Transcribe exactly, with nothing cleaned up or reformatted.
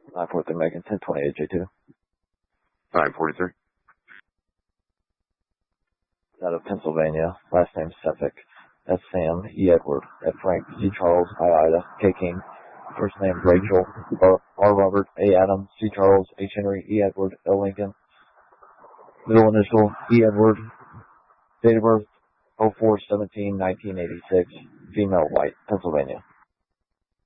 nine four three Megan, ten twenty-eight J two. nine forty-three. Out of Pennsylvania. Last name Sefik. That's Sam, E. Edward. F. Frank, C. Charles, I. Ida, K. King. First name Rachel, R. R. Robert, A. Adam, C. Charles, H. Henry, E. Edward, L. Lincoln. Middle initial, E. Edward. Date of birth, oh four seventeen nineteen eighty-six. Female, white, Pennsylvania.